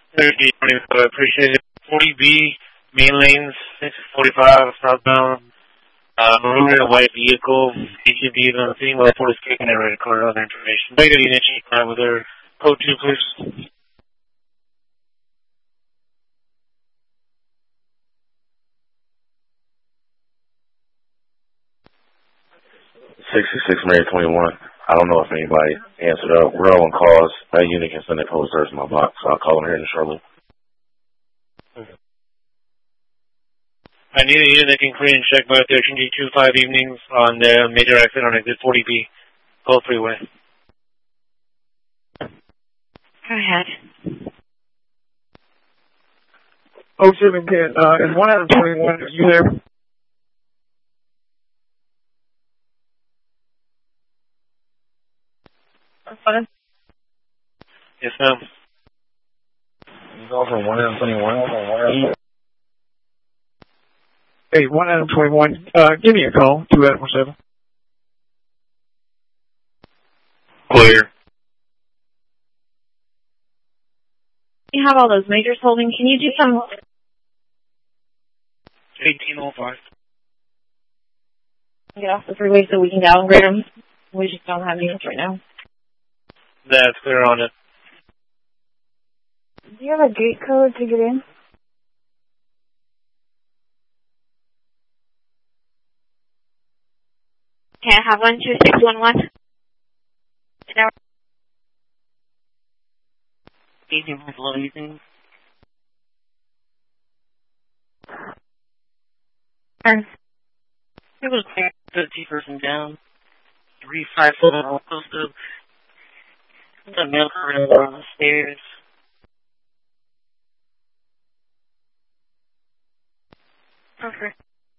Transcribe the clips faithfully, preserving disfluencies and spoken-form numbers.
thirty, I appreciate it. forty B, main lanes, six forty-five, southbound. Uh, maroon and white vehicle, H U V on the scene, while Ford is kicking a red car, other information. Negative unit, uh, with her code two, please. sixty-six, Mary twenty-one. I don't know if anybody answered up. We're all on calls. That unit can send a code search in my box, so I'll call them here in Charlotte. I need a unit that can clear and check by thirteen D two five evenings on the major exit on exit forty B, Cold Freeway. Go ahead. oh seven ten, uh, is one out of twenty-one, are you there? Yes, ma'am. You go from one out of twenty-one? Hey, one out of twenty-one, uh, give me a call, two out of seven. Clear. You have all those majors holding. Can you do some... eighteen oh five. Get off the freeway so we can downgrade them. We just don't have units right now. That's clear on it. Do you have a gate code to get in? Okay, I have one two six one one. Evening, hello, evening. And it was fifty person down. Three five foot all posted. The milk around on the stairs. Okay.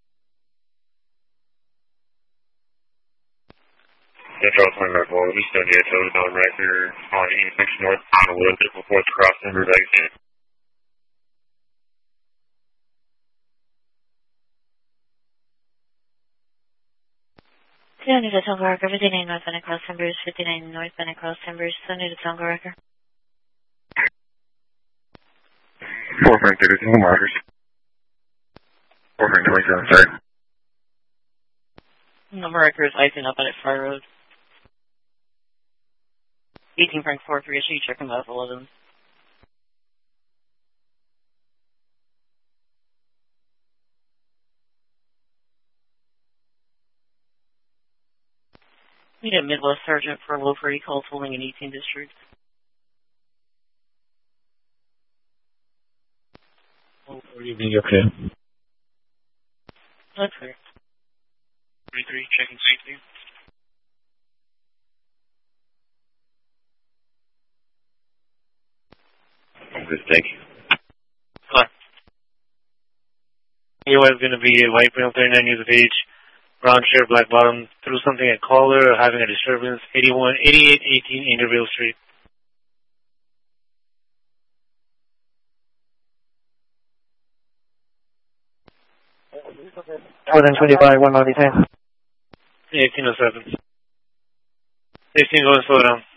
Central twenty-four, we still need a total on record on East North Honolulu just before the crossing route exit. two hundred to Tonga Record, fifty-nine North Bennett Cross Timbers, fifty-nine North Bennett Cross Timbers, two hundred to Tonga Record. four front thirty, two markers. four front twenty-seven, sorry. Number record is icing up at Fire Road. eighteen Frank four three, issue checking about eleven. We need a Midwest Sergeant for low for recalls holding in eighteen District. Oh, evening, okay. That's fair. three three, checking safety. Good, thank you. Fine. Your wife's going to be a white male, thirty-nine years of age, brown shirt, black bottom, threw something at caller, having a disturbance, eighty-one, eighty-eight eighteen Angerville Street. More than twenty-five, one ninety ten. eighteen oh seven. fifteen going slow down.